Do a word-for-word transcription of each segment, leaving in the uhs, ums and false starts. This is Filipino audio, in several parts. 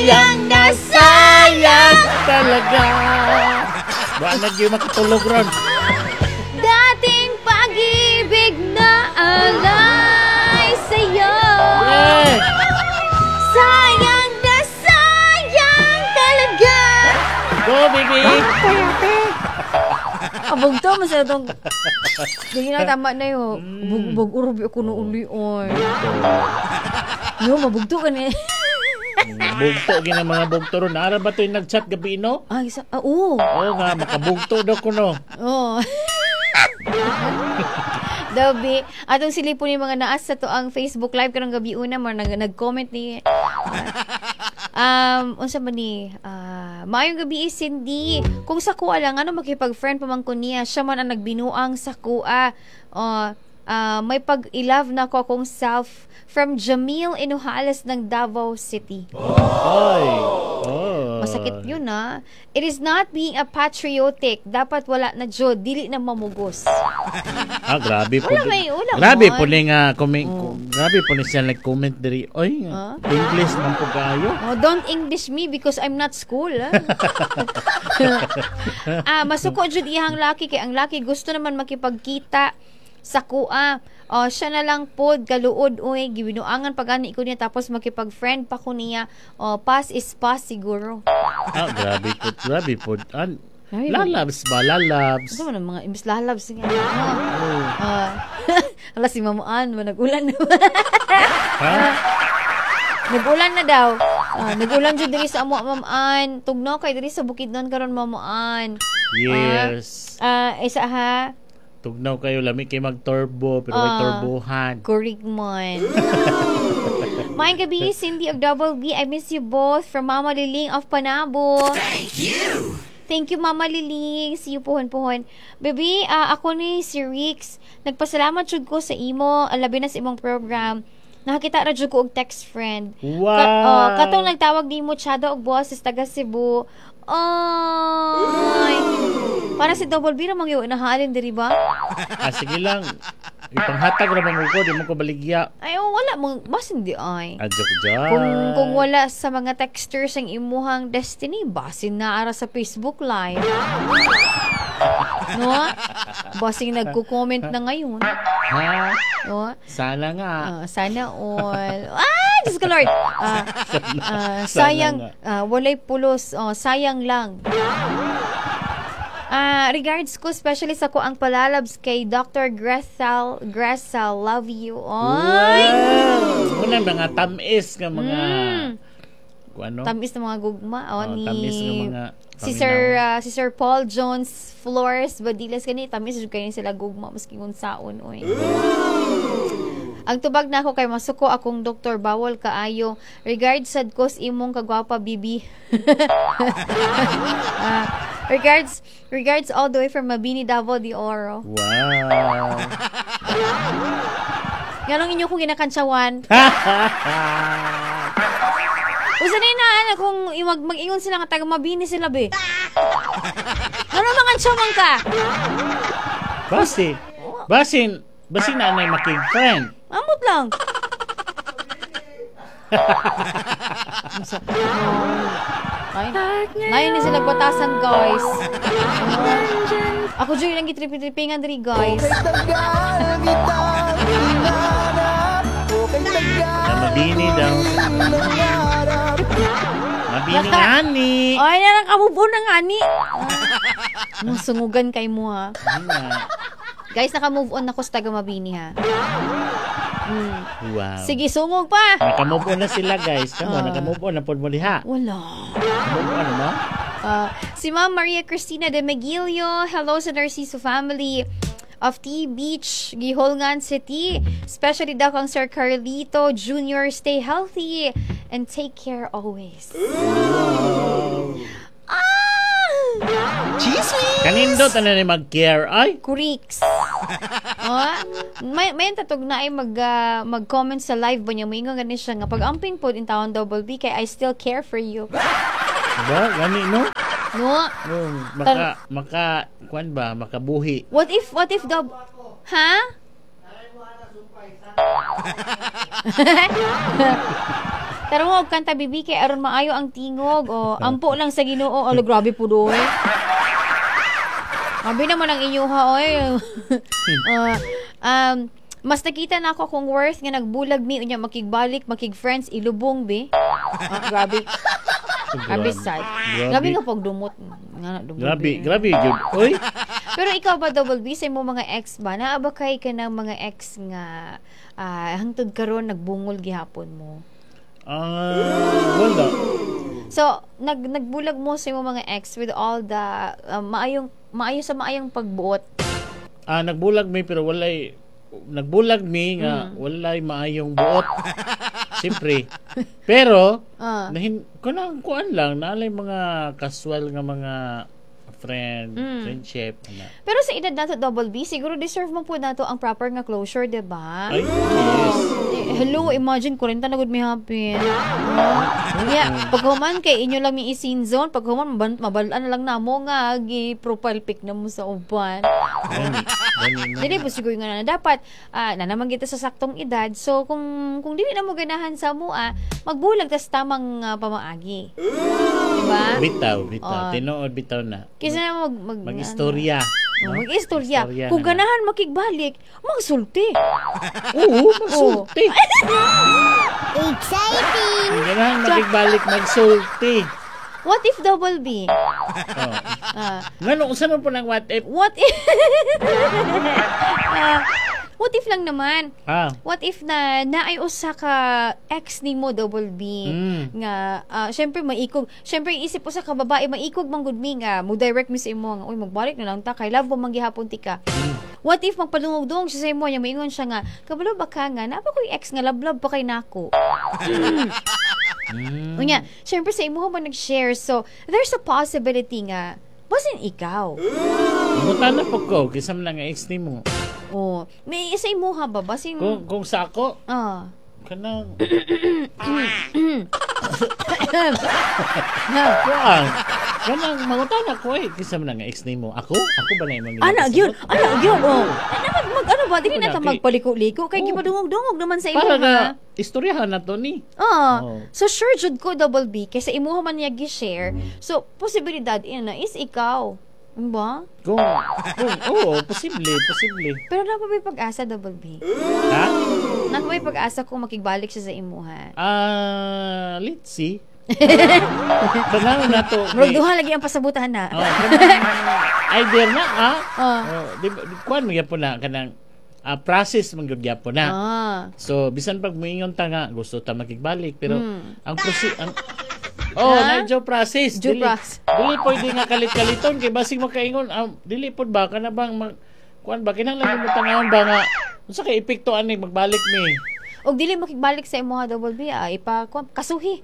Sayang na sayang talaga. Ba na gyud makatulog ron. Dating pag-ibig na alay sa'yo. Eh, Sayang na sayang talaga. go baby. Abog to, masaya itong... Hindi na, tama na yun. Bug, bug, urubi ako na uli, oy. Yo, mabugto ka na eh. Bugto gina mga bugto ron. Ara ba to yung nag-chat gabi no? Ah, isa, ah, oo. Oo nga, makabugto daw ko no. Oo. Dabi, atong silipon yung mga naas sa to ang Facebook Live karong gabi una mo nag nag-comment ni um unsa man ni uh, maayong gabi is Cindy. Kung sa kuha lang ano makipag-friend pamangkon niya, siya man ang nagbinuang sa kuha. Uh, uh, may pag-ilove na ko akong self from Jamil Inuhalas ng Davao City. Ay. Oh. Masakit yun ah. It is not being a patriotic. Dapat wala na jud, dili na mamugos. Ah, grabe po. Wala may ulam. Grabe mo. po ni nga comment. Oh. Grabe po ni siya nag-comment diri. Oy, Huh? English man po kayo. Oh, don't English me because I'm not school. Ah, ah masuko jud iyang laki kay ang laki gusto naman makipagkita sa kuha. Oh, siya na lang pod kaluod oy gibinuangan pagani ko niya tapos makipag-friend pa ko niya. Oh, pass is pass siguro. Ah, grabe po. Grabe po. An Grabe po. lalabs ba? Lalabs. Ano man ang mga imbis lalabs nga. Ah. Ala si Mamuan, nag-ulan na. Ha? Nag-ulan na daw. Ah, nag-ulan jud diri sa amo Mamuan. Tugnaw kay diri sa Bukidnon karon Mamuan. Yes. Ah, uh, isa ha. Tugnaw kayo lami kay mag-turbo pero may Ah. turbohan. Correct man. Maayong gabi, Cindy of Double B. I miss you both from Mama Liling of Panabo. Thank you. Thank you, Mama Liling. See you, puhon-puhon. Baby, ah, ako ni si Rix. Nagpasalamat jud ko sa imo, alabi na sa imong program. Nakakita ra jud ko og text friend. Wow. Ka, oh, katong nagtawag nimo Chado og boses taga Cebu. Ay. Para si Double B na mangyo nahalin diri ba? Ah, sige lang. Ipanghatag ra man ko, di mo ko baligya. Ay, oh, wala mo basin di ay. Adyo ko dyan. Kung kung wala sa mga texters ang imuhang destiny, basin na ara sa Facebook Live. No? Basing nagko-comment na ngayon. Ha? No? Sana nga. Ah, sana all. Ah, Diyos ko Lord. Ah, ah, sayang, nga. ah, walay pulos. Oh, sayang lang. Ah, regards ko, especially sa ko ang palalabs kay Doctor Gressel. Gressel, love you. Oy! Wow! Muna mga tamis nga mga... Mm. Kung ano? Tamis na mga gugma. Oh, Oh, ni... tamis nga mga... Si Sir ah, si Sir Paul Jones Flores Badilas kani tamis jud kay sila gugma maski kung saon oy. Ang tubag na ako kay masuko akong doktor bawal kaayo. Regards sad ko sa imong kagwapa bibi. Ah, regards regards all the way from Mabini Davao de Oro. Wow! Ganong inyo kung ginakantsawan. Usa ni na ana kung imag mag-ingon sila nga taga Mabini sila be. Ano mga antsawan ka? Basi. Basin. Basin na anay makig-friend. Amot lang. Ay, lain ni sila batasan, guys. Ako dyan lang gitripi-tripingan diri, guys. Na mabini daw. Mabini nga ni. Ay, na nakamubo na nga ni. Nung sungugan kay mo, ha. Ayun nga. Guys, naka-move on ako sa taga Mabini, ha. Hmm. Wow. Sige, sungog pa. Nakamove on na sila, guys. Kamo, Ah. nakamove on na po mo liha. Wala. Move on mo? Ah, si Ma'am Maria Cristina de Megilio, hello sa Narciso family of T Beach, Giholngan City. Especially daw kang Sir Carlito Junior Stay healthy and take care always. Ah! Kanindot ano ni mag-care ay? Kuriks. Oh, may may tatog na ay mag ah, mag-comment sa live ba niya moingon ganin siya nga pag amping pod in town double B kay I still care for you. Diba? Gani no? No. Oh, maka maka kuan ba makabuhi. What if what if the Ha? Tara mo, og kanta bibi kay aron maayo ang tingog o ampo lang sa Ginoo. Alo grabe po do eh. Abi naman ang inyuha oy. uh, um mas nakita na ako kung worth nga nagbulag mi unya makigbalik, makig-friends ilubong be. Ah, grabe. Grabe sad. Grabe nga pag dumot nga dumot. Grabe, grabe gyud. Oy. Pero ikaw ba Double B sa mo mga ex ba naa ba kay ka ng mga ex nga uh, hangtod karon nagbungol gihapon mo? Ah, uh, wala. So, nag nagbulag mo sa imong mga ex with all the uh, maayong maayo sa maayong pagbuot. Ah, nagbulag mi pero walay nagbulag mi nga mm. walay maayong buot. Siyempre. Pero uh. nahin kunang kuan lang naalay mga casual nga mga friend, mm. friendship. Ano. Pero sa edad nato Double B, siguro deserve mo po nato ang proper nga closure, di ba? Ay, yes. Eh, hello, imagine ko rin tanagod may happen. Uh, yeah, pag human kay inyo lang may isin zone, pag human mabalaan na lang na mo nga gi-profile pic na mo sa uban. Dili po siguro nga na dapat uh, na naman kita sa saktong edad. So kung kung dili na mo ganahan sa mua, magbulag tas tamang uh, pamaagi. Diba? Bitaw, bitaw. Uh, Tinuod bitaw na. Kasi mag, mag, mag-istorya. Ano, no? Mag-istorya. Mag-istorya kung na ganahan makigbalik, magsulti. Oo, magsulti. Exciting! Kung ganahan makigbalik, magsulti. What if Double B? Oh. Uh, Ngano, kung saan mo po ng what if? what if? uh, what if lang naman? Ah. What if na naay usa ka ex nimo Double B Mm. nga uh, syempre maikog, syempre isip usa ka babae maikog man gud mi nga mo direct mi sa imo nga uy magbalik na lang ta kay love mo manggihapon ti ka. Mm. What if magpadungog-dungog siya sa imo nya maingon siya nga kabalo ba ka nga napa ko'y ex nga love-love pa kay nako. Mm. Unya, syempre sa imo man nag-share so there's a possibility nga basin ikaw. Buta na po ko, kisam lang nga ex ni mo. Oh, may isa imo ha ba basin Kung, kung sa ako, ah kanang... Kuang. Kanang mangutan ako eh. Kisam lang nga ex ni mo. Ako? Ako ba na yung mga... Ana, gyud. Ana, gyud. Oh. Ana, mag, mag, ano ba? Dili na ta Ako na, magpaliko-liko. Kay Oh. gipadungog-dungog naman sa imo Para na, ha. istoryahan na to ni. Ah, Oh. so sure jud ko Double B kay sa imo man niya gi-share. So posibilidad ina is ikaw. Ba? Kung, kung, oo, posible, posible. Pero na pa may pag-asa Double B. Ha? Na pa may pag-asa kung makigbalik siya sa imo ha. Ah, let's see. Kanang na to. Murag duha lagi ang pasabutan na. Oh, kanang idea na, ha? Ah. Oh, di ba, kuan mo yapon na, kanang, ah, process man gyud yapon na. Ah. So, bisan pag muingon ta nga, gusto ta makigbalik, pero Hmm. ang prosi- ang Oh, Ha? na due process. Due Dili, process. dili pwede nga kalit-kaliton kay basig makaingon, ah, dili pod ba kana bang mag, kuan ba kinahanglan mo tanawon ba nga unsa kay epekto ani magbalik mi. Og dili makigbalik sa imo ha Double B ah, ipa kuwan, kasuhi.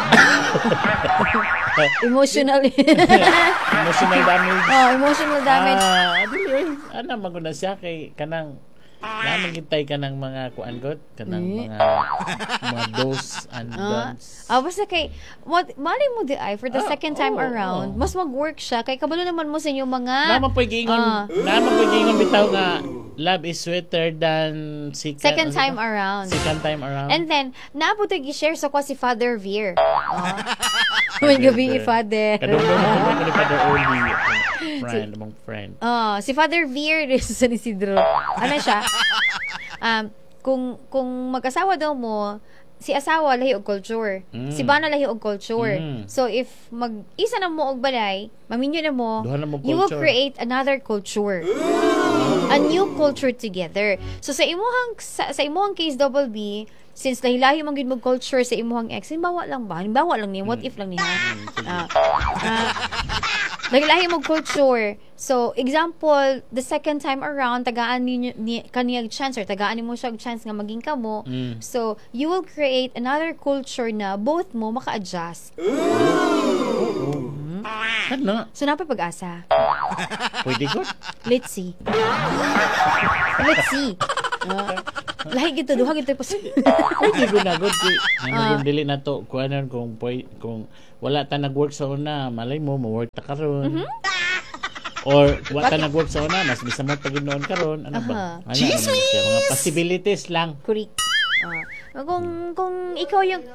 Emotionally. Emotional damage. Oh, emotional damage. Ah, dili eh. Ana maguna siya kay kanang naman gitay ka ng mga kuan god kanang Eh. mga mga dos and Ah, don'ts. ah, basta kay, what, mali mo di ay, for the Ah, second time oo, around, oo. mas mag-work siya, kay kabalo naman mo sa inyo mga, Naman po gingon, Ah. naman po gingon bitaw nga love is sweeter than second, second ano time ba? around. Second time around. And then, naabot yung i-share sa ko si Father Veer. Oh. May gabi ni Father. Kadungdong mo ko ni Father Oli, friend, among friend. Oh, si Father Veer sa ni Isidro. Ano siya? Um, kung kung mag-asawa daw mo, si asawa lahi og culture. Mm. Si bana lahi og culture. Mm. So if mag-isa na mo og balay, maminyo na mo, Duha na mo you will culture. create another culture. A new culture together. So sa imuhang sa, sa imuhang case Double B, since lahi-lahi man gid mo culture sa imuhang ex, halimbawa lang ba? Halimbawa lang ni what if lang ni ha. Ah, ah, lahi-lahi mo culture. So, example, the second time around, tagaan ninyo ni kaniyang chance or tagaan nimo siya og chance nga maging kamo. Mm. So, you will create another culture na both mo maka-adjust. Oo. Ano? So, napay pag-asa. Pwede ko? Let's see. Let's see. Ah, lahi gito duha gito pas. Pwede ko na good. Ah. Ano dili na to kuanan kung pwede, kung wala ta nag-work sa una, malay mo mo-work ta karon. Mm-hmm. Or wala ta nag-work sa una, mas bisa mo pag noon karon. Ano ba? Aha. Ano, ano, siya, mga possibilities lang. Correct. Ah, kung kung ikaw yung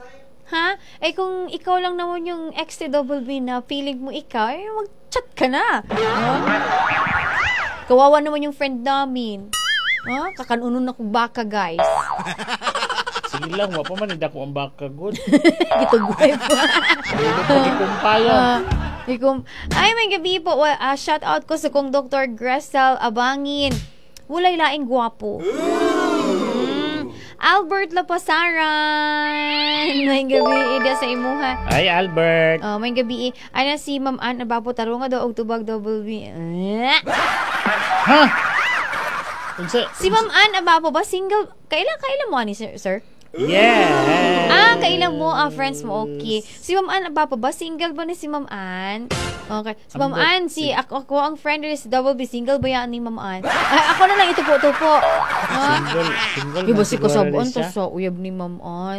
Ha? Eh kung ikaw lang naman yung X T double B na feeling mo ikaw, eh mag-chat ka na. Huh? Kawawa naman yung friend namin. Huh? Kakanunon ako baka, guys. Sige lang, wapa man, hindi ako ang baka good. Gitugway po. Hindi pa ikumpaya. Uh, ikum Ay, may gabi po. Uh, shout out ko sa kong Doctor Gressel Abangin. Walay laing gwapo. Mm. Albert Lapasaran. May gabi ida sa imuha. Ay, Albert. Oh, may gabi. Ana si Ma'am Ann Abapo tarunga daw og tubag double B. Ha? Unsa? Si Ma'am Ann Abapo ba single? Kailan kailan mo ani sir? sir? Yes. Ah, kailan mo ah, friends mo, okay. Si Ma'am Ann Abapo ba single ba ni si Ma'am Ann? Okay. Si Ma'am Ann, si ako, ako ang friend ni si Double B, single ba yan ni Ma'am Ann? Ay, ako na lang ito po, ito po. Ah? Single, single. Iba si siguro kasabon rin to siya. sa uyab ni Ma'am Ann.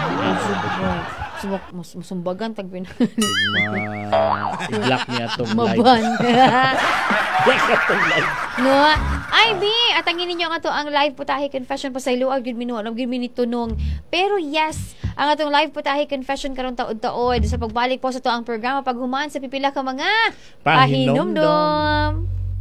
Sumak mas masumbagan tag bin. Ma, i-block niya itong live. Maban. Block itong live. No. Ay, bi, atangin ninyo ang ato ang live putahe confession pa sa luag gyud minuan og gyud minitunong. Pero yes, ang atong live putahe confession karon taod-taod sa pagbalik po sa to ang programa paghuman sa pipila ka mga Pahinomdom. pahinomdom.